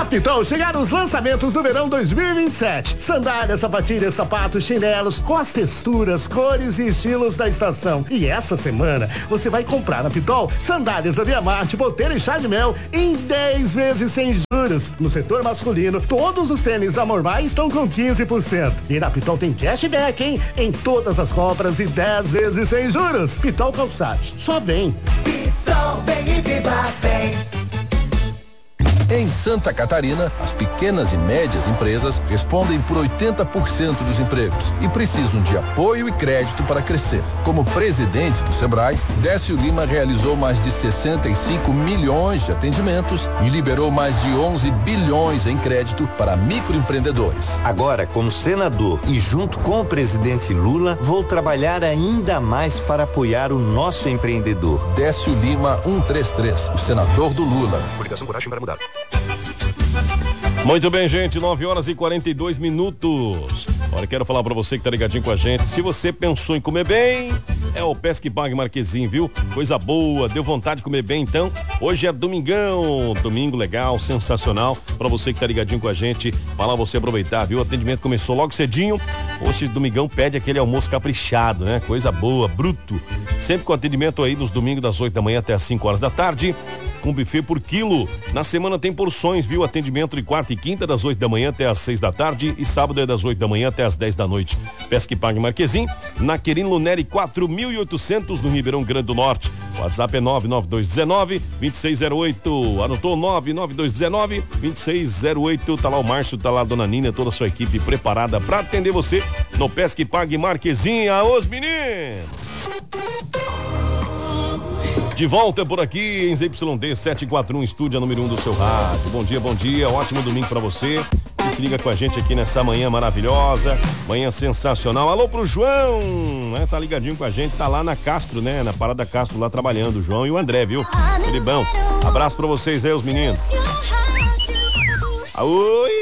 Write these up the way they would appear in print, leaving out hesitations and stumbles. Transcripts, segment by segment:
Pitol chegaram os lançamentos do verão 2027. Sandálias, sapatilhas, sapatos, chinelos, com as texturas, cores e estilos da estação. E essa semana você vai comprar na Pitol sandálias da Via Marte, Botelho e Chá de Mel em 10 vezes sem juros. No setor masculino, todos os tênis da Mormai estão com 15%. E na Pitol tem cashback, hein? Em todas as compras e 10 vezes sem juros. Pitol Calçados. Só vem. Pitol, vem e viva bem. Em Santa Catarina, as pequenas e médias empresas respondem por 80% dos empregos e precisam de apoio e crédito para crescer. Como presidente do Sebrae, Décio Lima realizou mais de 65 milhões de atendimentos e liberou mais de 11 bilhões em crédito para microempreendedores. Agora, como senador e junto com o presidente Lula, vou trabalhar ainda mais para apoiar o nosso empreendedor. Décio Lima 133, o senador do Lula. Coligação Coragem para Mudar. Muito bem, gente, 9h42. Olha, quero falar pra você que tá ligadinho com a gente. Se você pensou em comer bem, é o Pesque Pague Marquezinho, viu? Coisa boa, deu vontade de comer bem, então. Hoje é domingão, domingo legal, sensacional. Pra você que tá ligadinho com a gente, pra lá você aproveitar, viu? O atendimento começou logo cedinho. Hoje, domingão, pede aquele almoço caprichado, né? Coisa boa, bruto. Sempre com atendimento aí nos domingos das 8 da manhã até as 5 horas da tarde. Com buffet por quilo. Na semana tem porções, viu? Atendimento de quarta e quinta, das 8 da manhã até as 6 da tarde. E sábado é das 8 da manhã até as 10 da noite. Pesque Pague Marquezinho, na Querino Luneri 4800, no Ribeirão Grande do Norte. O WhatsApp é 99219-2608. Anotou? 99219-2608. Tá lá o Márcio, tá lá a dona Nina, toda a sua equipe preparada pra atender você no Pesque Pague Marquezinho. Aos meninos! De volta por aqui em ZYD 741, estúdio número 1 do seu rádio. Bom dia, ótimo domingo pra você. Que se liga com a gente aqui nessa manhã maravilhosa, manhã sensacional. Alô pro João, né? Tá ligadinho com a gente, tá lá na Castro, né? Na Parada Castro, lá trabalhando, o João e o André, viu? Tudo bom? Abraço pra vocês aí, os meninos. Oi!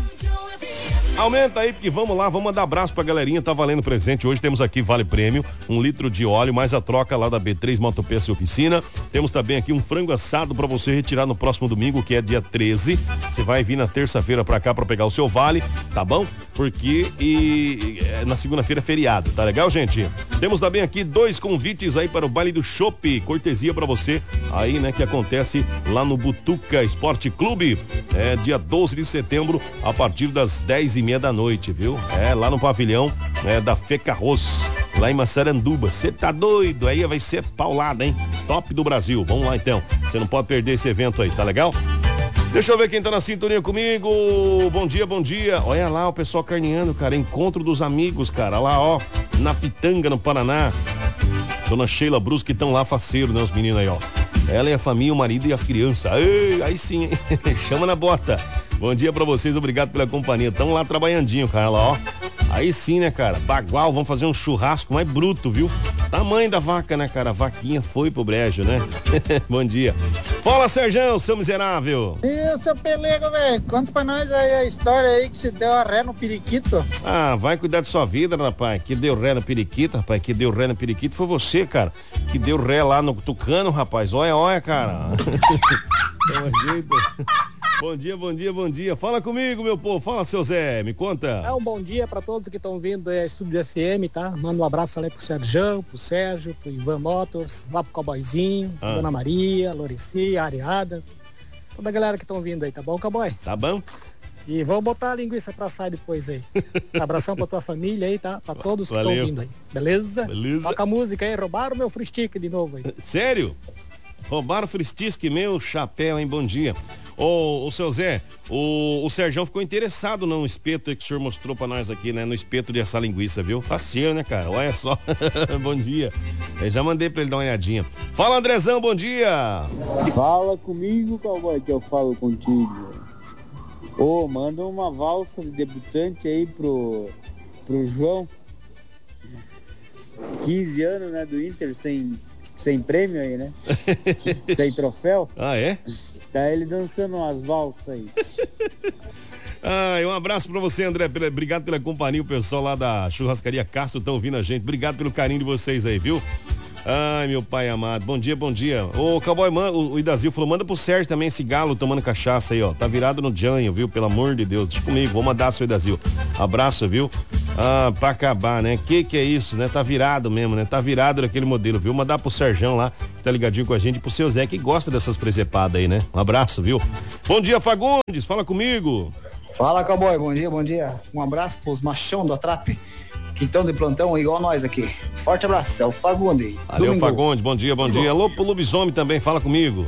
Aumenta aí, porque vamos lá, vamos mandar abraço pra galerinha, tá valendo presente. Hoje temos aqui Vale Prêmio, 1 litro de óleo, mais a troca lá da B3 Motopeça e Oficina. Temos também aqui um frango assado pra você retirar no próximo domingo, que é dia 13. Você vai vir na terça-feira pra cá pra pegar o seu vale, tá bom? Porque na segunda-feira é feriado, tá legal, gente? Temos também aqui 2 convites aí para o baile do Chopp, cortesia pra você aí, né, que acontece lá no Butuca Esporte Clube, dia 12 de setembro, a partir das 10h30 da noite, viu? Lá no pavilhão da Fecarros, lá em Massaranduba. Você tá doido? Aí vai ser paulada, hein? Top do Brasil. Vamos lá então. Você não pode perder esse evento aí, tá legal? Deixa eu ver quem tá na sintonia comigo. Bom dia. Olha lá o pessoal carneando, cara. Encontro dos amigos, cara. Lá, ó, na Pitanga, no Paraná. Dona Sheila Brusque, que estão lá faceiro, né? Os meninos aí, ó. Ela e a família, o marido e as crianças. Ei, aí sim, hein? Chama na bota. Bom dia pra vocês, obrigado pela companhia. Tamo lá trabalhandinho, cara, lá, ó. Aí sim, né, cara? Bagual, vamos fazer um churrasco mais bruto, viu? Tamanho da vaca, né, cara? A vaquinha foi pro brejo, né? Bom dia. Fala, Serjão, seu miserável. E o seu pelego, velho? Conta pra nós aí a história aí que se deu a ré no periquito. Ah, vai cuidar de sua vida, rapaz. Que deu ré no periquito, rapaz. Que deu ré no periquito foi você, cara. Que deu ré lá no Tucano, rapaz. Olha, cara. Tem um jeito. Bom dia. Fala comigo, meu povo. Fala, seu Zé, me conta. Um bom dia para todos que estão vindo da Estúdio FM, tá? Manda um abraço ali pro Serjão, pro Sérgio, pro Ivan Motors, lá pro Cowboyzinho, Dona Maria, Loreci, Ariadas, toda a galera que estão vindo aí, tá bom, Cowboy? Tá bom. E vamos botar a linguiça pra assar depois aí. Abração pra tua família aí, tá? Pra todos que estão vindo aí, beleza? Toca a música aí, roubaram meu free stick de novo aí. Sério? Roubaram o fristisque, meu chapéu, hein? Bom dia. Ô, seu Zé, o Serjão ficou interessado no espeto que o senhor mostrou pra nós aqui, né? No espeto de assar linguiça, viu? Faceiro, né, cara? Olha só. Bom dia. Eu já mandei pra ele dar uma olhadinha. Fala, Andrezão, bom dia. Fala comigo, Cowboy, que eu falo contigo. Manda uma valsa de debutante aí pro João. 15 anos, né, do Inter, sem prêmio aí, né? Sem troféu. Ah, é? Tá ele dançando umas valsas aí. Um abraço pra você, André. Obrigado pela companhia. O pessoal lá da Churrascaria Castro estão ouvindo a gente. Obrigado pelo carinho de vocês aí, viu? Ai, meu pai amado. Bom dia, bom dia. Ô, Cowboy, o Idazil falou, manda pro Sérgio também esse galo tomando cachaça aí, ó. Tá virado no janho, viu? Pelo amor de Deus. Deixa comigo, vou mandar, seu Idazil. Abraço, viu? Ah, pra acabar, né? Que é isso, né? Tá virado mesmo, né? Tá virado daquele modelo, viu? Mandar pro Serjão lá, que tá ligadinho com a gente, pro seu Zé, que gosta dessas presepadas aí, né? Um abraço, viu? Bom dia, Fagundes, fala comigo. Fala, Cowboy, bom dia, bom dia. Um abraço pros machão do Atrape, que estão de plantão igual nós aqui. Forte abraço, é o Fagundes. Valeu, Fagundes, bom dia, bom dia. Alô pro Lobisomem também, fala comigo.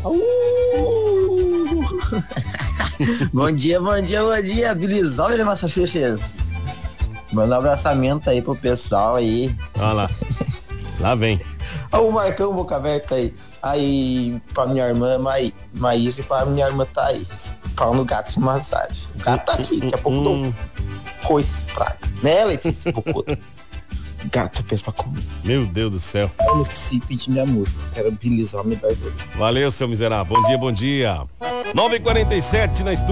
Bom dia, Bilizão de Massachusetts. Manda um abraçamento aí pro pessoal aí. Olha lá, lá vem. O Marcão Boca Aberta aí pra minha irmã Maísa e pra minha irmã Thaís. Pau no gato sem massagem. O gato tá aqui, daqui a pouco dou coice praga. Né, Letícia? Gato, pensa pra comer. Meu Deus do céu. Eu esqueci de pedir minha música. Quero Bilizão me dar. Valeu, seu miserável. Bom dia, bom dia. 9h47 na estúdio.